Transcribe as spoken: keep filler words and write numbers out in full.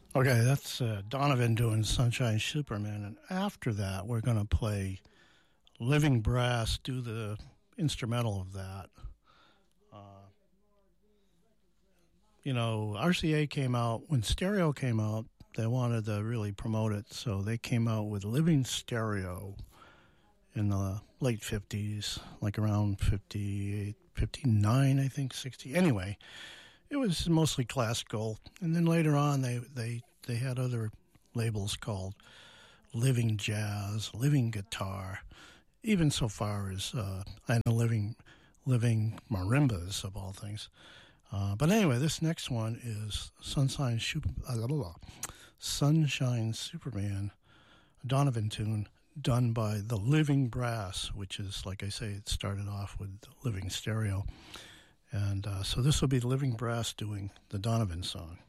Okay, that's uh, Donovan doing Sunshine Superman. And after that, we're going to play Living Brass, do the instrumental of that. Uh, you know, R C A came out, when stereo came out, they wanted to really promote it, so they came out with Living Stereo in the late fifties, like around fifty-eight, fifty-nine, I think, sixty. Anyway, it was mostly classical. And then later on, they, they, they had other labels called Living Jazz, Living Guitar, even so far as, uh, I know, Living, living Marimbas, of all things. Uh, but anyway, this next one is Sunshine, Super, uh, Sunshine Superman, a Donovan tune done by the Living Brass, which is, like I say, it started off with Living Stereo. And uh, so this will be the Living Brass doing the Donovan song.